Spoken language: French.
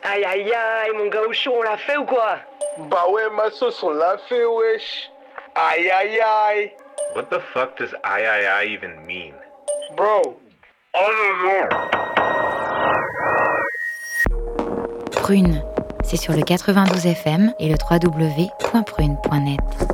Aïe aïe aïe, mon gars au chaud, on l'a fait ou quoi? Bah ouais, ma sauce, on l'a fait, wesh. Aïe aïe aïe. What the fuck does I even mean? Bro. Prune, c'est sur le 92 FM et le www.prune.net.